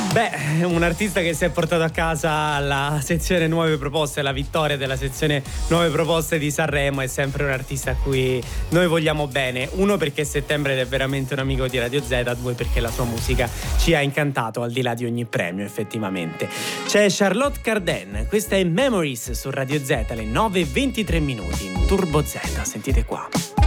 Beh, un artista che si è portato a casa la sezione nuove proposte, la vittoria della sezione nuove proposte di Sanremo, è sempre un artista a cui noi vogliamo bene. Uno, perché Settembre ed è veramente un amico di Radio Z, due, perché la sua musica ci ha incantato al di là di ogni premio, effettivamente. C'è Charlotte Cardin, questa è Memories su Radio Z alle 9:23 minuti in Turbo Z, sentite qua.